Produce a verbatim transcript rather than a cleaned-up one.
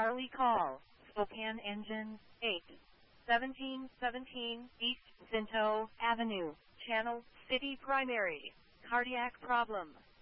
Charlie call, Spokane engine, eight, seventeen seventeen East Pinto Avenue, Channel City primary, cardiac problem.